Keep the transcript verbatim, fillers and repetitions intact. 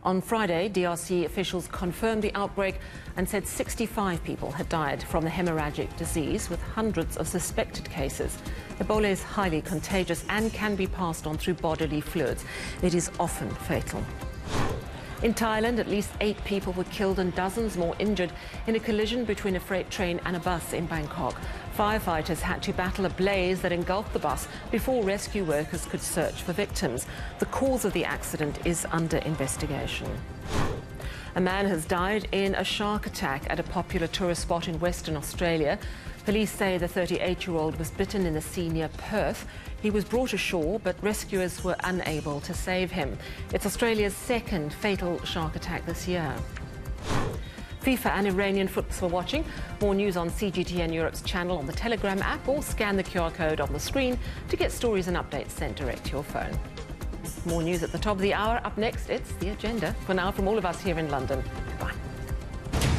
On Friday, D R C officials confirmed the outbreak and said sixty-five people had died from the hemorrhagic disease, with hundreds of suspected cases. Ebola is highly contagious and can be passed on through bodily fluids. It is often fatal. In Thailand, at least eight people were killed and dozens more injured in a collision between a freight train and a bus in Bangkok. Firefighters had to battle a blaze that engulfed the bus before rescue workers could search for victims. The cause of the accident is under investigation. A man has died in a shark attack at a popular tourist spot in Western Australia. Police say the thirty-eight-year-old was bitten in the sea near Perth. He was brought ashore, but rescuers were unable to save him. It's Australia's second fatal shark attack this year. FIFA and Iranian football for watching. More news on C G T N Europe's channel on the Telegram app, or scan the Q R code on the screen to get stories and updates sent direct to your phone. More news at the top of the hour. Up next, it's The Agenda. For now, from all of us here in London, goodbye.